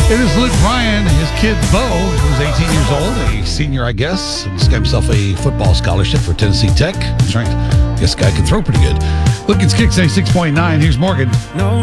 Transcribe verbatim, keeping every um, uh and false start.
It is Luke Bryan, his kid Bo, who's eighteen years old, a senior, I guess. He's got himself a football scholarship for Tennessee Tech. That's right. I guess the guy can throw pretty good. Look, it's Kicks eighty-six point nine. Here's Morgan. No.